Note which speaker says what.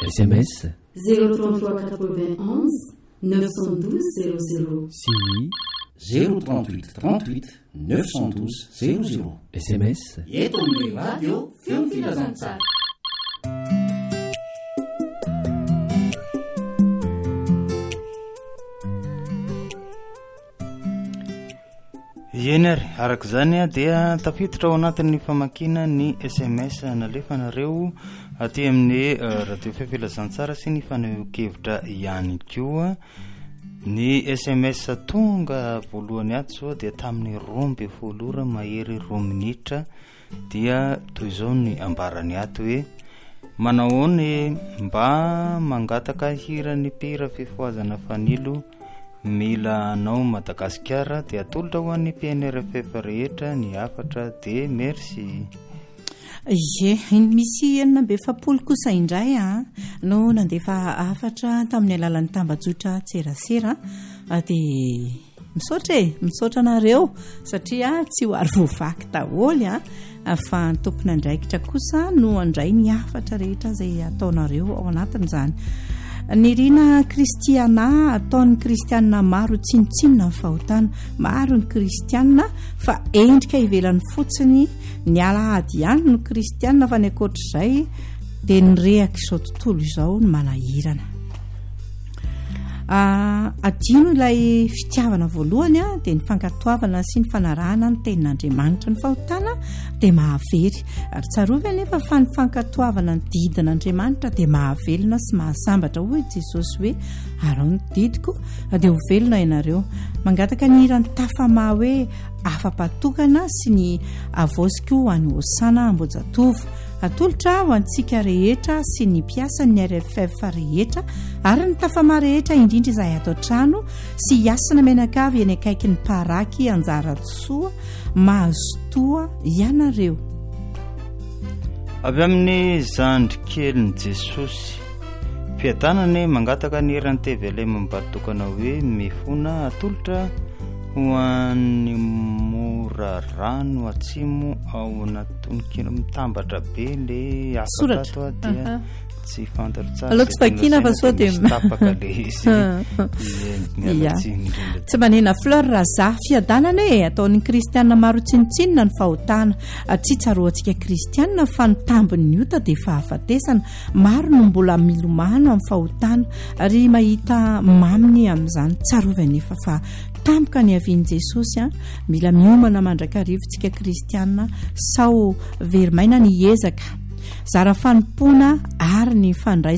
Speaker 1: SMS
Speaker 2: 03391 912 00
Speaker 1: si
Speaker 3: 038 38 912 00
Speaker 1: SMS
Speaker 3: eto amin'ny radio feo filazantsara.
Speaker 4: Eny ary araka izany a dia tafiditra ao anatin'ny famakina ny SMS nalefanareo aty amin'ny radio feo filazantsara sy ny fanehoan-kevitra ihany koa. Ny SMS tonga voalohany ato zao dia tamin'ny 12 mahery 2 minitra dia toy izao ny ambarany ato hoe manao ny mba mangataka hirany pira fifoazana fanilo mila anao Madagasikara dia atolotra ho an'ny PNRFF rehetra ny afatra de merci.
Speaker 5: Misy enina be fapolo kosa indray no nandefa afatra tamin'ny alalan'ny tambajotra tserasera dia misaotra nareo satria tsy ho ary voavaky daholo fa ny tompona andraikitra kosa no andray ny afatra rehetra izay ataonareo ao anatin'izany. Ny rina kristiana ataon'ny kristianina maro tsinotsinona ny fahotana, maro ny kristianina fa endrika ivelany fotsiny ny alahady ihany no kristianina fa ny ankoatr'izay dia nyrehaka izao tontolo izao no manahirana. Adino ilay fitiavana voalohany dia ny fankatoavana sy ny fanarahana ny tenin'Andriamanitra ny fahotana dia mahavery ary tsarovy anefa fa ny fankatoavana ny didin'Andriamanitra dia mahavelona sy mahasambatra hoy Jesosy hoe arao ny didiko dia ho velona ianareo. Mangataka ny hirany tafama hoe afa-patokana sy ny avosika ho an'ny hosana Ambojatovo. Atolotra ho antsika rehetra sy ny mpiasa ny RFF rehetra ary ny tafama rehetra indrindra izay ato an-trano sy hiasana menakavy eny akaiky ny paraky Anjaratsoa mahazotoa ianareo.
Speaker 4: Avy amin'ny zandry keliny Jesosy fiadanany mangataka ny herany TVLM mibaritokana hoe mifona atolotra ho an'ny mora rano atsimo ao anatony mitambatra be le afaka dia tsy fantatra tsara.
Speaker 5: Aloha tsy vakina fa sao dia
Speaker 4: tapaka le izy.
Speaker 5: Tsy manena fleur raza fiadanana ataon'ny kristianina maro tsinotsinona ny fahotana. Tsy tsaroantsika kristianina fa ny tambiny ota dia fahafatesana. Maro no mbola milomano amin'ny fahotana ary mahita maminy amin'izany tsarovy anefa fa tampoka ny avian'i Jesosy mila miomana mandrakarivotsika kristianina sao verimaina ny ezaka zara fanompoana ary ny fandray